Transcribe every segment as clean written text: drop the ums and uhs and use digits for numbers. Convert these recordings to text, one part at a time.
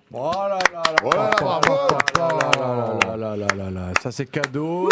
Oh là là là. Oh là là, bravo. Ça c'est cadeau.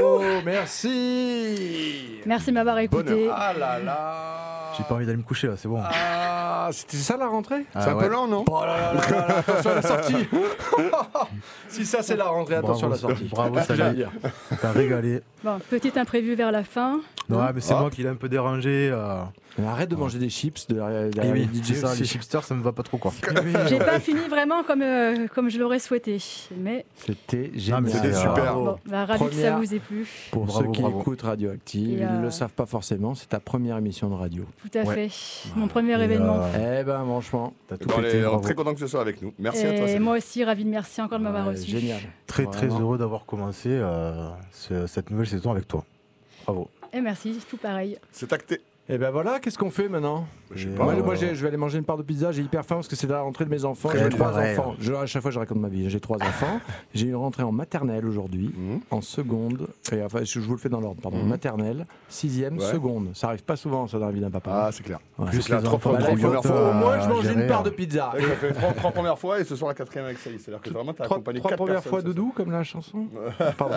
Merci. Merci de m'avoir écouté. Ah là là. J'ai pas envie d'aller me coucher là, c'est bon. Ah, c'était ça la rentrée? C'est un peu lent, non? Oh là là là là, attention à la sortie. Si ça c'est la rentrée, attention à la sortie. Bravo, Sally. T'as régalé. Bon, petit imprévu vers la fin. Non, mais c'est moi qui l'ai un peu dérangé. Mais arrête de manger des chips derrière Et oui, les c'est DJ ça, aussi. les chipsters, ça me va pas trop quoi. J'ai pas fini vraiment comme je l'aurais souhaité. Mais C'était génial. mais c'était super. bon, ravi que ça Première- vous ait plu. Pour Bravo, ceux qui bravo. écoutent Radioactive, Et, ils ne le savent pas forcément, c'est ta première émission de radio. Tout à Ouais. fait. Mon premier Et, événement. Eh ben franchement, T'as Eh tout ben, on pété, est bravo. très content que ce soit avec nous. Merci à toi. Et Céline. moi aussi, ravi de merci encore de m'avoir ouais, reçu. génial. Très Vraiment. heureux d'avoir commencé cette nouvelle saison avec toi. Bravo. Et merci, tout pareil. C'est acté. Et ben voilà, qu'est-ce qu'on fait maintenant? Je sais Et pas. Moi, je vais aller manger une part de pizza, j'ai hyper faim parce que c'est la rentrée de mes enfants. Très J'ai 3 pareil. enfants. À chaque fois, je raconte ma vie. J'ai 3 enfants. J'ai une rentrée en maternelle aujourd'hui, Mhm. en seconde. Et, enfin, je vous le fais dans l'ordre, pardon. Mhm. Maternelle, 6e, Ouais. seconde. Ça arrive pas souvent, ça, dans la vie d'un papa. Ah, c'est clair. Ouais. Plus C'est la les trop enfants, première Là, il faut fois. au moins je mange gérer, une part de hein. pizza. Ça fait 30 premières fois et ce soir la 4e avec Sally. C'est-à-dire que vraiment, t'as accompagné 3 4 premières personnes. fois ce doudou, comme la chanson. Pardon.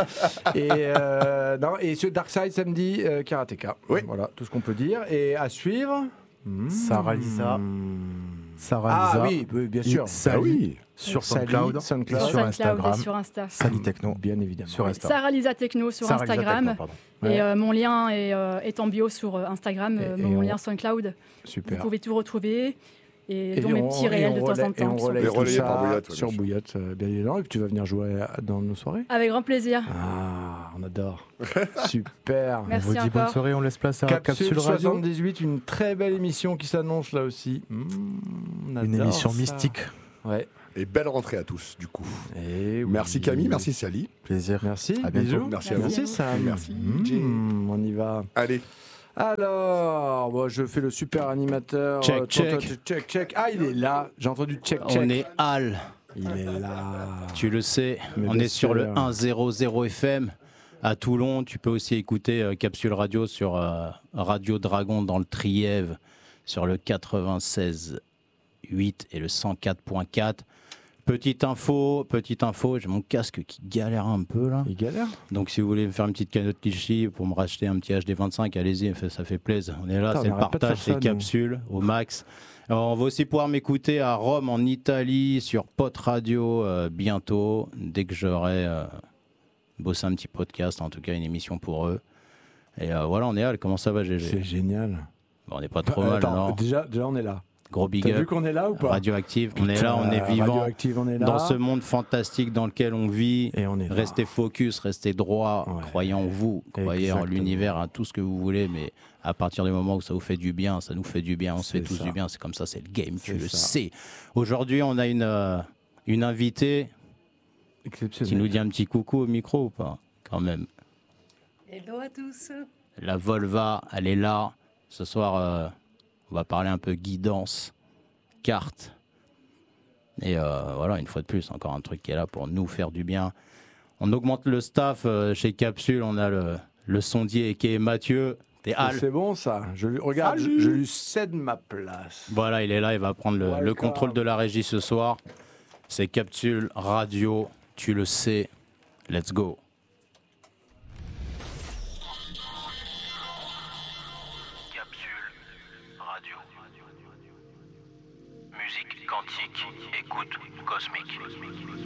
Et sur Darkside samedi, karatéka. Oui. Voilà, tout ce qu'on peut dire. Et à suivre. Sarah Lisa. Sarah Ah Lisa. oui, oui, bien sûr. Et Sally Ah oui. sur Sally, SoundCloud. SoundCloud. Et Sur sur SoundCloud Instagram. et sur Insta. Sally Techno. Bien évidemment. Sur Insta. Sarah Lisa Techno sur Sarah Lisa Instagram. Techno, pardon. Ouais. Et mon lien est en bio sur Instagram, Et mon on- lien SoundCloud. Vous Super. pouvez tout retrouver. Et dont on- mes petits et réels on de temps relaie- en Et on temps. sur- relaye Les tout relayés ça par Bouillotte, ouais, sur bien sûr. Bouillotte, bien évidemment. Et puis tu vas venir jouer dans nos soirées. Avec grand plaisir. Ah, on adore. Super. On Merci vous dit bonne encore. soirée, on laisse place à Capsule Capsule Radio. 78, une très belle émission qui s'annonce là aussi. On Une adore émission ça. mystique. Ouais. Et belle rentrée à tous, du coup. Et oui. Merci Camille, merci Sally. Plaisir. Merci. À bientôt. Bisous. Merci à vous. Merci Sam. Merci. On y va. Allez. Alors, moi, je fais le super animateur. Check, Toi, check. check. Ah, il est là. J'ai entendu check. On est Al, Il est là. tu le sais. Mais On bien est sur le sûr. 100 FM à Toulon. Tu peux aussi écouter Capsule Radio sur Radio Dragon dans le Trièvre sur le 96.8 et le 104.4. Petite info, j'ai mon casque qui galère un peu là. Il galère. Donc si vous voulez me faire une petite cagnotte Tichy pour me racheter un petit HD25, allez-y, ça fait plaisir. On est là, Putain, c'est on le arrête pas de partage, faire c'est ça, nous. Capsule au max. Alors, on va aussi pouvoir m'écouter à Rome en Italie sur Pot Radio bientôt, dès que j'aurai bossé un petit podcast, en tout cas une émission pour eux. Et voilà, on est là, comment ça va GG? C'est génial. Bon, on n'est pas trop mal, Attends, non? déjà, on est là. Gros big T'as vu up. qu'on est là ou pas? Radioactive, on est là, on est vivant. Radioactive, on est là. Dans ce monde fantastique dans lequel on vit, Et on est là. restez focus, restez droit, Ouais. croyez en vous, croyez en Exactement. l'univers, à tout ce que vous voulez, mais à partir du moment où ça vous fait du bien, ça nous fait du bien, on se fait C'est tous ça. du bien, c'est comme ça, c'est le game, tu C'est le ça. sais. Aujourd'hui, on a une invitée qui Exceptionnel. nous dit un petit coucou au micro ou pas, quand même. Hello à tous. La Volva, elle est là. Ce soir, on va parler un peu guidance, carte. Et voilà, une fois de plus, encore un truc qui est là pour nous faire du bien. On augmente le staff chez Capsule. On a le sondier qui est Mathieu. T'es Al. C'est bon ça. Regarde, je lui cède ma place. Voilà, il est là. Il va prendre le Welcome. contrôle de la régie ce soir. C'est Capsule Radio. Tu le sais. Let's go. Capsule Radio. Musique quantique, écoute cosmique.